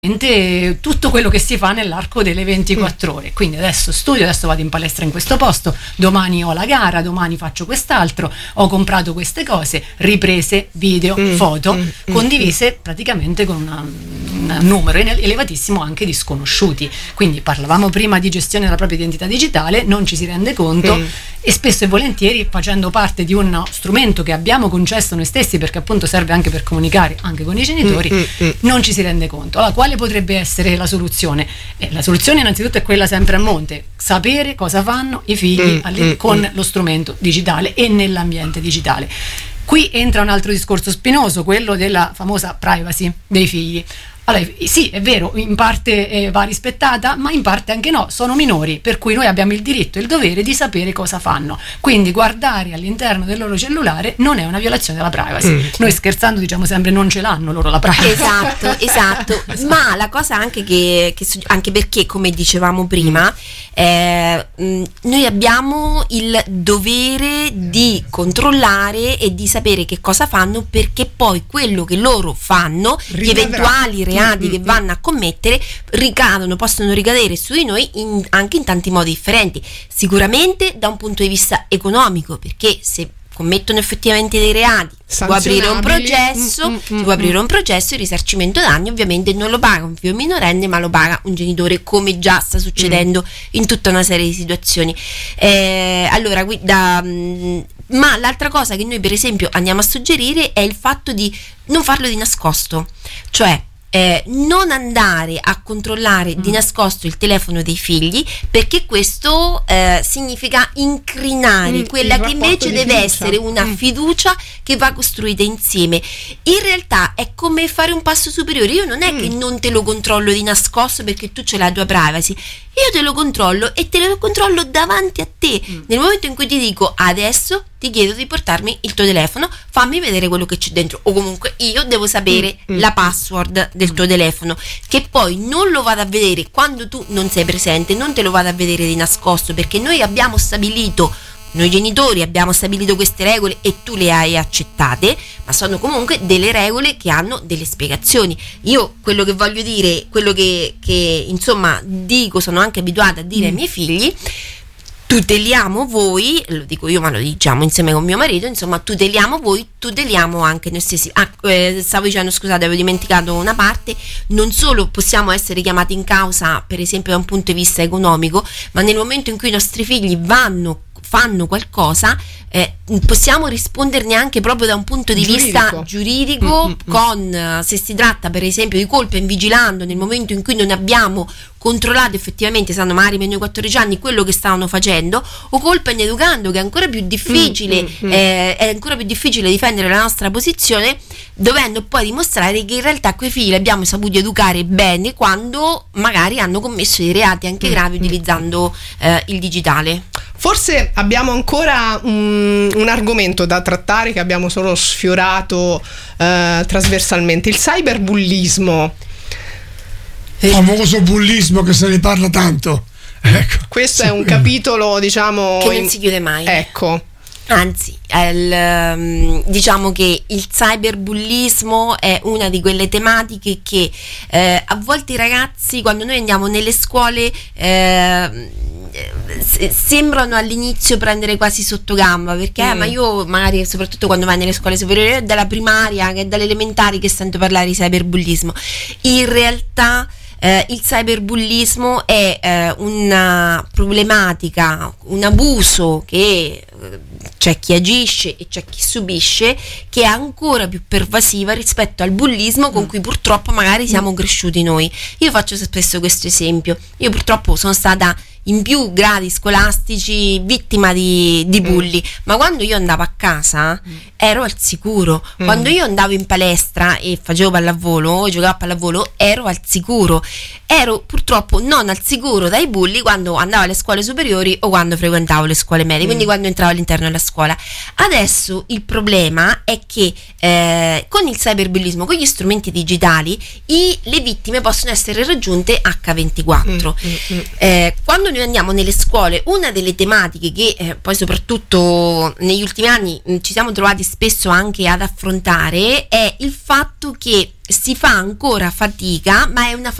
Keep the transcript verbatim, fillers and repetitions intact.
tutto quello che si fa nell'arco delle ventiquattro ore. Quindi adesso studio, adesso vado in palestra in questo posto, domani ho la gara, domani faccio quest'altro, ho comprato queste cose, riprese, video, mm, foto, mm, condivise mm, praticamente con una, un numero elevatissimo anche di sconosciuti. Quindi parlavamo prima di gestione della propria identità digitale, non ci si rende conto mm. e spesso e volentieri, facendo parte di uno strumento che abbiamo concesso noi stessi, perché appunto serve anche per comunicare anche con i genitori, mm, mm, mm. non ci si rende conto. Allora, quale potrebbe essere la soluzione? Eh, la soluzione innanzitutto è quella sempre a monte: sapere cosa fanno i figli mm, mm, con mm. lo strumento digitale e nell'ambiente digitale. Qui entra un altro discorso spinoso, quello della famosa privacy dei figli. Allora, sì, è vero, in parte eh, va rispettata, ma in parte anche no, sono minori, per cui noi abbiamo il diritto e il dovere di sapere cosa fanno. Quindi guardare all'interno del loro cellulare non è una violazione della privacy. Mm. Noi scherzando diciamo sempre non ce l'hanno loro la privacy. Esatto, esatto. Ma la cosa anche che, che anche perché, come dicevamo prima, eh, noi abbiamo il dovere di controllare e di sapere che cosa fanno, perché poi quello che loro fanno, gli eventuali reati che vanno a commettere, ricadono, possono ricadere su di noi in, anche in tanti modi differenti. Sicuramente da un punto di vista economico, perché se commettono effettivamente dei reati si può aprire un processo, mm, mm, si può aprire un processo, il risarcimento danni ovviamente non lo paga un figlio minorenne, ma lo paga un genitore, come già sta succedendo mm. in tutta una serie di situazioni. Eh, allora, da, mh, ma l'altra cosa che noi per esempio andiamo a suggerire è il fatto di non farlo di nascosto, cioè Eh, non andare a controllare mm. di nascosto il telefono dei figli, perché questo eh, significa incrinare mm, quella che invece deve fiducia. essere una mm. fiducia che va costruita insieme. In realtà è come fare un passo superiore. Io non è mm. che non te lo controllo di nascosto perché tu c'hai la tua privacy, io te lo controllo e te lo controllo davanti a te. Mm. Nel momento in cui ti dico adesso ti chiedo di portarmi il tuo telefono, fammi vedere quello che c'è dentro, o comunque io devo sapere mm. la password del tuo telefono, che poi non lo vado a vedere quando tu non sei presente, non te lo vado a vedere di nascosto, perché noi abbiamo stabilito, noi genitori abbiamo stabilito queste regole e tu le hai accettate, ma sono comunque delle regole che hanno delle spiegazioni. Io quello che voglio dire, quello che, che insomma dico, sono anche abituata a dire mm. ai miei figli: tuteliamo voi, lo dico io ma lo diciamo insieme con mio marito, insomma tuteliamo voi, tuteliamo anche noi stessi. Ah, eh, stavo dicendo, scusate, avevo dimenticato una parte: non solo possiamo essere chiamati in causa per esempio da un punto di vista economico, ma nel momento in cui i nostri figli vanno fanno qualcosa, eh, possiamo risponderne anche proprio da un punto di giuridico. vista giuridico, mm-hmm. con, se si tratta per esempio di colpa in vigilando, nel momento in cui non abbiamo controllato effettivamente, sanno magari meno di quattordici anni, quello che stavano facendo, o colpa in educando, che è ancora più difficile, mm-hmm. eh, è ancora più difficile difendere la nostra posizione, dovendo poi dimostrare che in realtà quei figli li abbiamo saputi educare bene quando magari hanno commesso dei reati anche gravi mm-hmm. utilizzando eh, il digitale. Forse abbiamo ancora un, un argomento da trattare che abbiamo solo sfiorato eh, trasversalmente: il cyberbullismo. Il famoso bullismo che se ne parla tanto. Ecco. Questo è un capitolo, diciamo, che non si chiude mai. Ecco. Anzi, il, diciamo che il cyberbullismo è una di quelle tematiche che eh, a volte i ragazzi, quando noi andiamo nelle scuole, eh, sembrano all'inizio prendere quasi sotto gamba, perché mm. eh, ma io magari, soprattutto quando vai nelle scuole superiori, è dalla primaria, che è dalle elementari che sento parlare di cyberbullismo. In realtà Eh, il cyberbullismo è eh, una problematica, un abuso che eh, c'è chi agisce e c'è chi subisce, che è ancora più pervasiva rispetto al bullismo con cui purtroppo magari siamo cresciuti noi. Io faccio spesso questo esempio: io purtroppo sono stata in più gradi scolastici vittima di, di bulli, mm. ma quando io andavo a casa mm. ero al sicuro, mm. quando io andavo in palestra e facevo pallavolo, giocavo a pallavolo, ero al sicuro. Ero purtroppo non al sicuro dai bulli quando andavo alle scuole superiori o quando frequentavo le scuole medie, mm. quindi quando entravo all'interno della scuola. Adesso il problema è che eh, con il cyberbullismo, con gli strumenti digitali, i, le vittime possono essere raggiunte acca ventiquattro. Mm. Mm. Eh, quando noi andiamo nelle scuole, una delle tematiche che eh, poi soprattutto negli ultimi anni mh, ci siamo trovati spesso anche ad affrontare è il fatto che si fa ancora fatica, ma è una